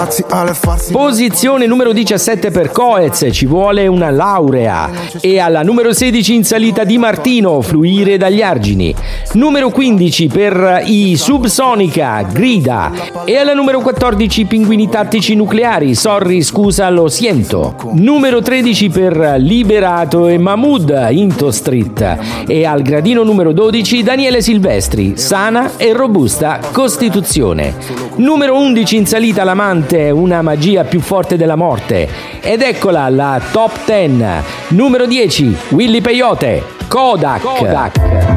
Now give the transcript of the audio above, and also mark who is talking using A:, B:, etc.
A: Posizione numero 17 per Coez, Ci vuole una laurea. E alla numero 16 in salita Di Martino, Fluire dagli argini. Numero 15 per i Subsonica, Grida. E alla numero 14 Pinguini Tattici Nucleari, Sorry scusa lo siento. Numero 13 per Liberato e Mahmood, Into Street. E al gradino numero 12 Daniele Silvestri, Sana e robusta Costituzione. Numero 11 in salita L'amante, Una magia più forte della morte. Ed eccola la top 10. Numero 10 Willy Peyote, Kodak.